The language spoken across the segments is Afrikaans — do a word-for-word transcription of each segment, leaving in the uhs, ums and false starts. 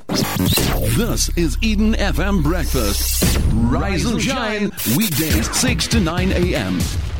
This is Eden F M Breakfast. Rise and shine, weekdays six to nine a m.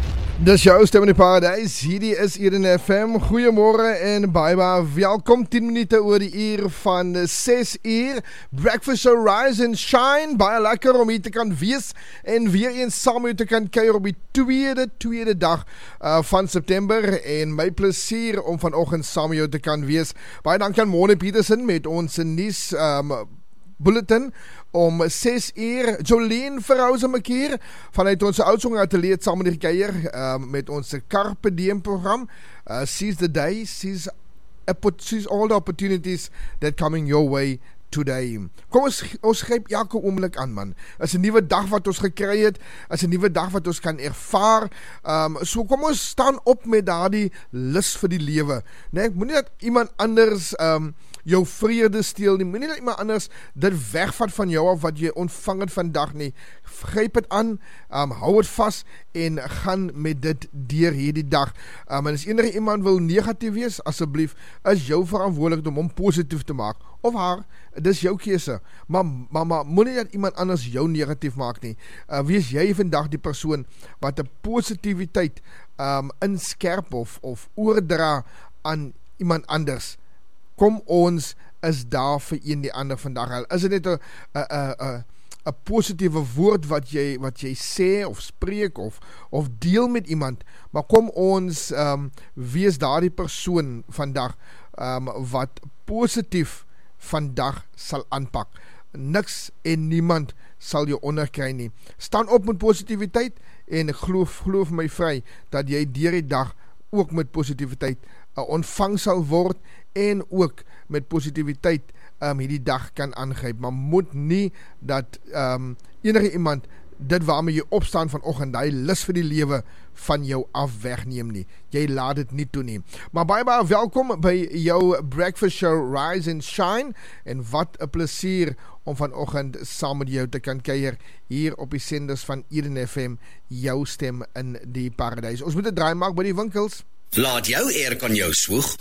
Dis jou stem in die paradijs, hierdie is Eden F M, goeiemorgen en baie baie welkom, tien minute oor die uur van ses uur, Breakfast Show Rise and Shine, baie lekker om hier te kan wees en weer eens saam met te kan kuier op die tweede, tweede dag uh, van September en my plesier om vanoggend saam met jou te kan wees. Baie dankie aan Mone Petersen met ons nuus um, bulletin om ses uur, Jolene Verhouze Mekier vanuit onze oudsong atelier samen met die keier uh, met onze Carpe Diem program, uh, seize the day, seize, seize all the opportunities that coming your way today. Kom ons, ons gryp elke oomblik aan, man. Is 'n nuwe dag wat ons gekry het, is 'n nuwe dag wat ons kan ervaar. Um, so kom ons staan op met daardie lus vir die lewe. Nee, moenie dat iemand anders um, jou vrede steel nie, moenie dat iemand anders dit wegvat van jou af wat jy ontvang het vandag nie. Gryp het aan, um, hou het vast en gaan met dit deur hierdie dag. Um, en as enige iemand wil negatief wees, asseblief, is jou verantwoordelik om hom positief te maak, of haar, dis jou keuse, maar, maar, maar moenie dat iemand anders jou negatief maak nie. Uh, wees jy vandag die persoon wat die positiviteit um, inskerp of, of oordra aan iemand anders. Kom ons is daar vir een die ander vandag. Is dit net een, een, een, een positieve woord wat jy, wat jy sê of spreek of, of deel met iemand, maar kom ons um, wees daar die persoon vandag um, wat positief vandag sal aanpak. Niks en niemand sal jou onderkry nie. Staan op met positiviteit en geloof, geloof my vry dat jy deur die dag ook met positiviteit uh, ontvang sal word en ook met positiviteit um, hierdie dag kan aangryp. Maar moet nie dat um, enige iemand dit waarmee jy opstaan vanoggend, die lus vir die lewe van jou af wegneem nie. Jy laat dit nie toe nie. Maar baie baie welkom by jou Breakfast Show Rise and Shine en wat 'n plesier om vanoggend saam met jou te kan kuier hier op die senders van Eden F M, jou stem in die paradijs. Ons moet 'n draai maak by die winkels. Laat jou aircon jou swoeg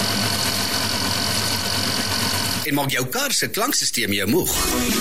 en maak jou kar se klanksysteem jou moeg.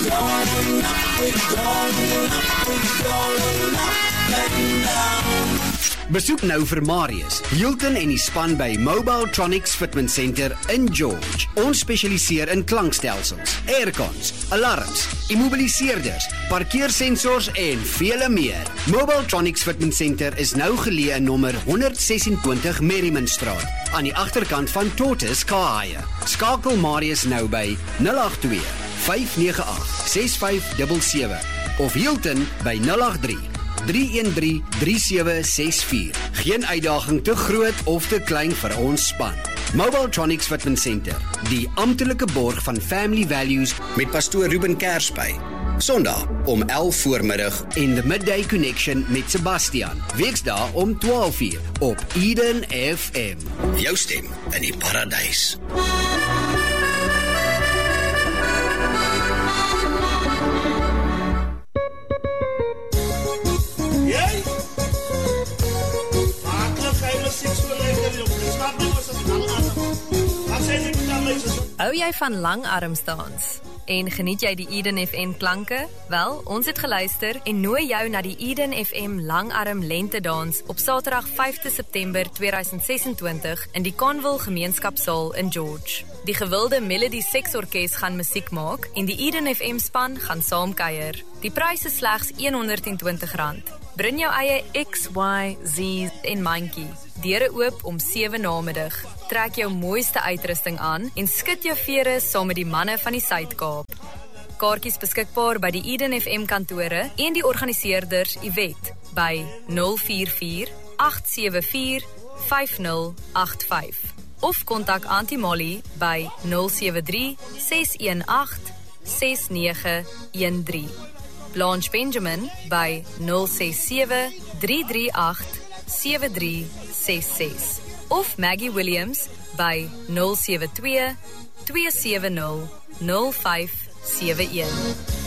Besoek nou vir Marius, Hilton en die span by Mobile Tronics Fitment Center in George. Ons spesialiseer in klankstelsels, aircons, alarms, immobiliseerders, parkeersensors en vele meer. Mobile Tronics Fitment Center is nou geleë in nommer honderd sesentwintig Merrimanstraat, aan die agterkant van Tortoise Car Hire. Skakel Marius nou by nul agt twee, vyf nege agt, ses vyf sewe sewe of Hilton by nul agt drie, drie een drie, drie sewe ses vier. Geen uitdaging te groot of te klein vir ons span. Mobile Tronics Fitment Center, die amptelike borg van Family Values met pastoor Ruben Kersby. Sondag om elf voormiddag en The Midday Connection met Sebastian. Weksdae om twaalf uur op Eden F M. Jou stem in die paradijs. Hou jy van langarms dans? En geniet jy die Eden F M klanke? Wel, ons het geluister en nooi jou na die Eden F M langarm lentedans op Saterdag vyfde September tweeduisend sesentwintig in die Conville Gemeenskapsaal in George. Die gewilde Melody Seksorkes gaan musiek maak en die Eden F M span gaan saamkuier. Die prys is slegs honderd en twintig rand. Bring jou eie X, Y, Z en mandjie. Deure oop om sewe namiddag. Trek jou mooiste uitrusting aan en skud jou vere saam met die manne van die Suid-Kaap. Kaartjies beskikbaar by die Eden F M kantore en die organiseerders Yvette by nul vier vier, agt sewe vier, vyf nul agt vyf of kontak Auntie Molly by nul sewe drie, ses een agt, ses nege een drie. Blanche Benjamin by nul ses sewe, drie drie agt, sewe drie ses ses of Maggie Williams by nul sewe twee, twee sewe nul, nul vyf sewe een.